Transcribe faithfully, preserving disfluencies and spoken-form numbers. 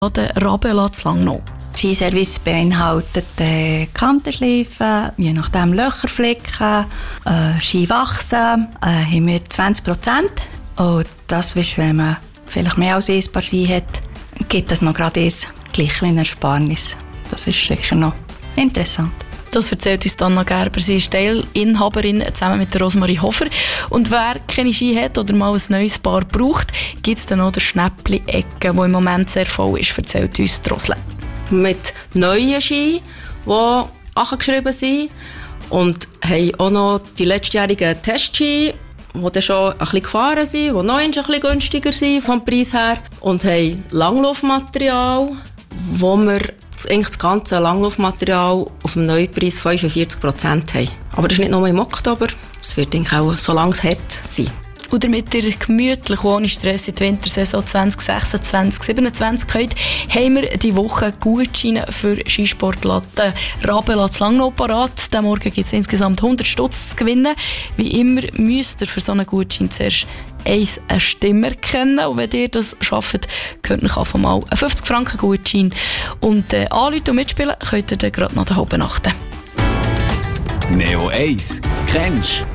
der Rabela zu Langnau. Skiservice beinhaltet äh, Kantenschleifen, je nachdem Löcher flicken, äh, Ski wachsen, äh, haben wir zwanzig Prozent. Und das ist, wenn man vielleicht mehr als ein Paar Ski hat, gibt es noch gerade eins, gleich wie ein Ersparnis. Das ist sicher noch interessant. Das erzählt uns Anna Gerber. Sie ist Teilinhaberin zusammen mit der Rosmarie Hofer. Und wer keine Ski hat oder mal ein neues Paar braucht, gibt es dann noch den Schnäppli-Ecke, die im Moment sehr voll ist, erzählt uns Rosle. Mit neuen Ski, die angeschrieben sind. Und haben auch noch die letztjährigen Testski, die dann schon ein bisschen gefahren sind, die noch ein bisschen günstiger sind vom Preis her. Und haben Langlaufmaterial, wo wir eigentlich das ganze Langlaufmaterial auf dem Neupreis fünfundvierzig Prozent haben. Aber das ist nicht nur im Oktober, es wird auch, solange es hat, sein. Und damit ihr gemütlich ohne Stress in die Wintersaison zwanzig sechsundzwanzig siebenundzwanzig könnt, haben wir diese Woche Gutscheine für Skisportlatte Rabela zu Langnau parat. Diesen Morgen gibt es insgesamt hundert Stutz zu gewinnen. Wie immer müsst ihr für so einen Gutschein zuerst eins eine Stimme kennen. Und wenn ihr das schafft, könnt ihr einfach mal einen fünfzig Franken Gutschein. Und äh, anrufen und mitspielen könnt ihr dann gerade nach der halben Nacht. Neo eins. Kennst